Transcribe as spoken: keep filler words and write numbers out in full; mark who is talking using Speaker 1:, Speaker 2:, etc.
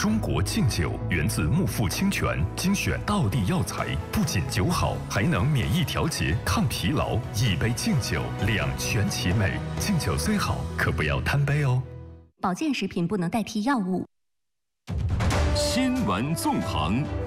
Speaker 1: 中国敬酒源自木富清泉，精选道地药材，不仅酒好，还能免疫调节、抗疲劳。一杯敬酒，两全其美。敬酒虽好，可不要贪杯哦。
Speaker 2: 保健食品不能代替药物。
Speaker 3: 新闻纵横。